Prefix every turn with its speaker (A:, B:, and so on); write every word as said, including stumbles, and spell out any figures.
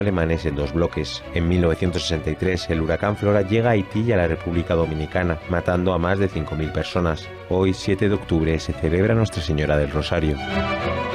A: alemanes en dos bloques. En mil novecientos sesenta y tres, el huracán Flora llega a Haití y a la República Dominicana, matando a más de cinco mil personas. Hoy, siete de octubre, se celebra Nuestra Señora del Rosario.